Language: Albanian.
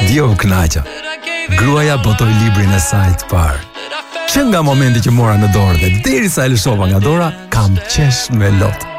Dio u kënaqa. Gruaja botoi librin e saj të parë. Që nga momenti që mora në dorë dhe derisa e lëshova nga dora, kam qesh me lot.